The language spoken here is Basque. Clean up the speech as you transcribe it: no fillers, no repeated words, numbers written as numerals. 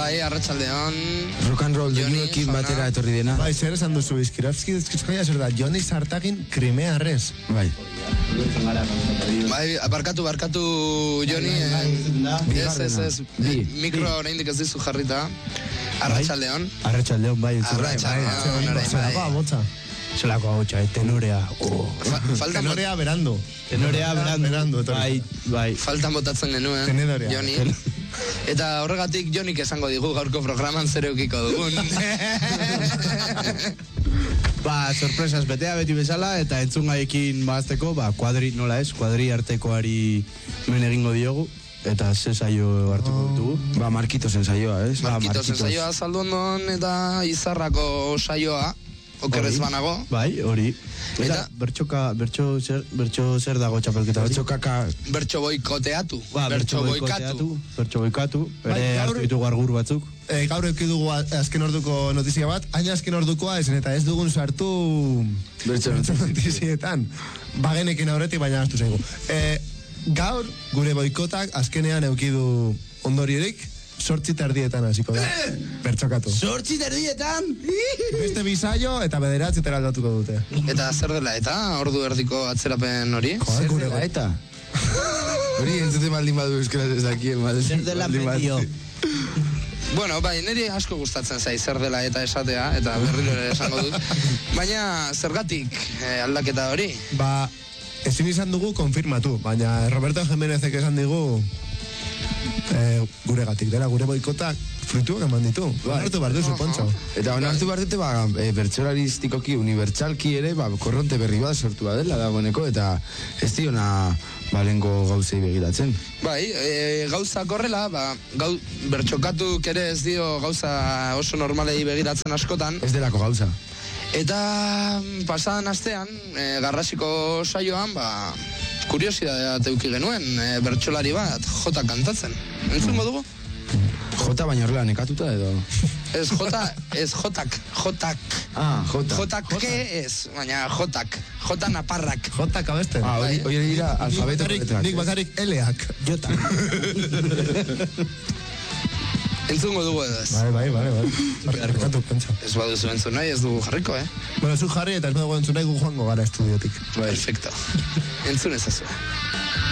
Bai, arratsaldeon. Rock and roll duekin batera etorri dena. Bai, zer esan duzu Izkirovski, eskizkoia zer da, Joni Sartagin Krimearrez. Bai. Bai, barkatu, Joni. Ez. Mikro oraindik ez dizu jarrita. Arratsaldeon. Arratsaldeon, bai. Arratsaldeon. Zelako agotxa, tenorea. Tenorea berando. Tenorea berando. Bai. Faltan botatzen genuen, Tenedorea. Joni. Eta horregatik Jonik esango digu gaurko programan zer eukiko dugun. Sorpresas betea beti bezala, eta entzungaiekin bazteko, nola ez, kuadri artekoari men egingo diogu. Eta ze saio hartuko dugu? Markitosen saioa, ez? Markitosen saioa saldu ondon eta Izarrako saioa. Okerrez banago. Bai, hori. Eta bertxo zer dago txapelketa hori? Bertxo boikoteatu. Bertxo boikatu. Ere hartu ditugu argur batzuk. Gaur eki dugu azken orduko notizia bat, haina azken ordukoa ezen eta ez dugun sartu bertxo notizietan. Bagenekin aurretik baina hartu zaigu. Gaur gure boikotak azkenean eukidu ondoriorik. 8:30 hasiko da. Bertxokatu. 8:30? Beste bisaio eta 9:00 aldatuko dute. Eta zer dela eta? Ordu erdiko atzerapen hori? Zer dela eta? Hori entzute baldin badu euskaraz ez dakien. Zer dela medio? Bueno, bai, niri asko gustatzen zai zer dela eta esatea, eta berriro ere esango dut. Baina zergatik aldaketa hori? Ezin izan dugu konfirmatu, baina Roberto Jimenezek esan digu guregatik dela, gure boikotak fruituak eman ditu. Onartu behar duzu, Pontxo. Eta onartu behar dute, bertsolaristikoki, unibertsalki ere, korronte berri bat sortua dela dagoeneko, eta ez diona balengo gauzei begiratzen. Bai, gauza korrela, bertxokatuk ere ez dio gauza oso normalei begiratzen askotan. Ez delako gauza. Eta pasadan astean, Garrasiko saioan, kuriosidadea teuki genuen, bertsolari bat, jota kantatzen. Entzungo dugu? Jota baina horrela nekatuta edo? Ez jotak. Jotak ke ez, baina jotak. Jota naparrak. Jotak abeste. Hori dira alfabeto letrak. Nik bakarrik L-ak. Jotak. Entzungo dugu edo ez. Bai. Barkatu, pentsa. Ez baduzu entzun nahi, ez dugu jarriko, Bueno, zu jarri eta ez dugu entzun nahi gu joango gara estudiotik. Perfecto. Entzun ezazue.